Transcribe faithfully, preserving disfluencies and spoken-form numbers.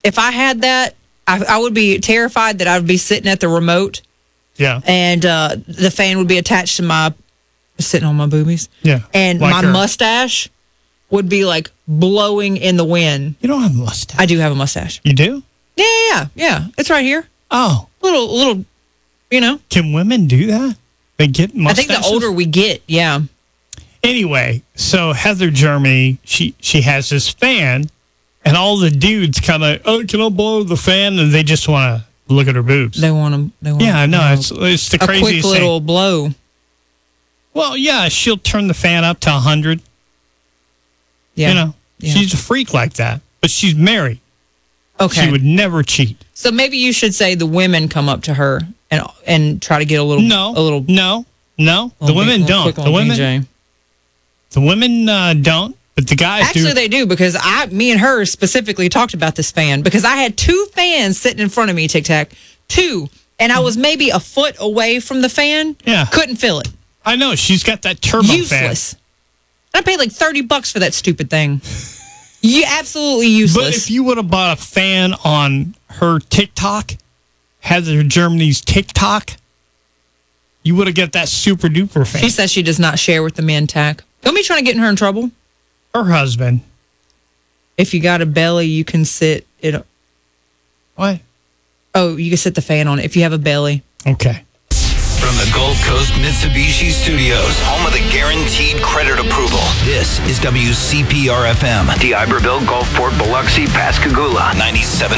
if I had that, I, I would be terrified that I would be sitting at the remote. Yeah. And uh, the fan would be attached to my, sitting on my boobies. Yeah. And like my her. mustache would be like blowing in the wind. You don't have a mustache. I do have a mustache. You do? Yeah, yeah, yeah. yeah. It's right here. Oh. Little, little, you know. Can women do that? They get mustaches? I think the older we get, yeah. Anyway, so Heather Germany, she, she has this fan, and all the dudes kind of, oh, can I blow the fan? And they just want to look at her boobs. They want to. They want yeah, I know. You know, It's, it's the a craziest quick little thing. blow. Well, yeah, she'll turn the fan up to one hundred. Yeah. You know, yeah. she's a freak like that. But she's married. Okay. She would never cheat. So maybe you should say the women come up to her and and try to get a little. No. A little. No. No. The little women bit- don't. quick The on women. B J. The women uh, don't. But the guys Actually, do. they do because I, me and her specifically talked about this fan because I had two fans sitting in front of me, Tic Tac, two, and I was maybe a foot away from the fan. Yeah. Couldn't feel it. I know. She's got that turbo Useless. fan. I paid like thirty bucks for that stupid thing. You absolutely useless. But if you would have bought a fan on her TikTok, Heather Germany's TikTok, you would have got that super duper fan. She says she does not share with the men, Tac. Don't be trying to get in her in trouble. Her husband. If you got a belly, you can sit it. What? Oh, you can sit the fan on it if you have a belly. Okay. From the Gulf Coast Mitsubishi Studios, home of the guaranteed credit approval. This is W C P R F M. The Iberville, Gulfport, Biloxi, Pascagoula, ninety-seven.